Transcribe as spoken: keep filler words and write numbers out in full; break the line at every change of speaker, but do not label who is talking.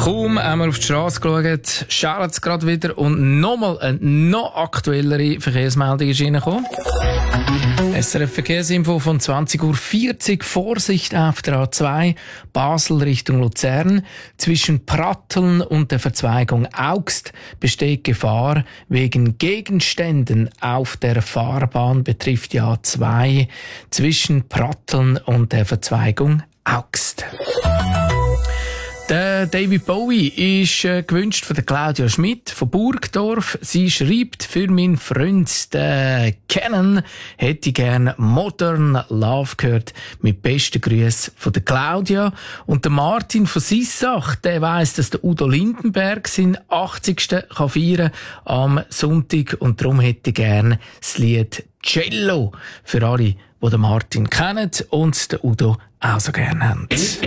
Kaum haben wir auf die Straße geschaut, schält es gerade wieder und nochmal eine noch aktuellere Verkehrsmeldung ist reingekommen. S R F Verkehrsinfo von zwanzig Uhr vierzig. Vorsicht auf der A zwei, Basel Richtung Luzern. Zwischen Pratteln und der Verzweigung Augst besteht Gefahr wegen Gegenständen auf der Fahrbahn, betrifft die A zwei zwischen Pratteln und der Verzweigung Augst. Der David Bowie ist äh, gewünscht von der Claudia Schmidt von Burgdorf. Sie schreibt: Für meinen Freund, den Kennen, hätte ich gerne Modern Love gehört. Mit besten Grüßen von der Claudia. Und der Martin von Sissach, der weiss, dass der Udo Lindenberg seinen achtzigsten kann feiern am Sonntag. Und darum hätte ich gerne das Lied Cello für alle, die den Martin kennen und den Udo auch so gerne haben.